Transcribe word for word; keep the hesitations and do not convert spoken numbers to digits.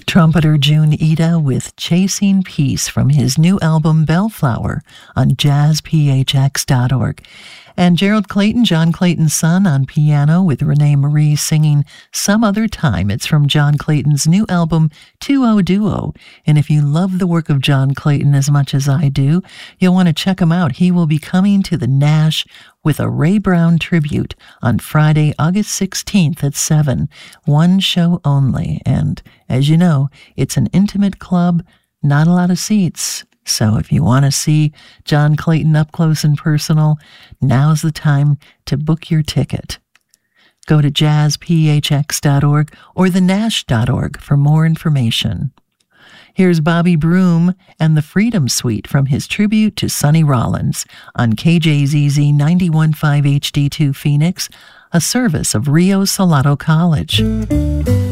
Trumpeter June Ida with Chasing Peace from his new album Bellflower on jazz p h x dot org. And Gerald Clayton, John Clayton's son, on piano with Renee Marie singing Some Other Time. It's from John Clayton's new album, two-oh Duo. And if you love the work of John Clayton as much as I do, you'll want to check him out. He will be coming to the Nash with a Ray Brown tribute on Friday, August sixteenth at seven. One show only. And as you know, it's an intimate club, not a lot of seats. So if you want to see John Clayton up close and personal, now's the time to book your ticket. Go to jazz p h x dot org or the nash dot org for more information. Here's Bobby Broom and the Freedom Suite from his tribute to Sonny Rollins on K J Z Z ninety-one point five H D two Phoenix, a service of Rio Salado College.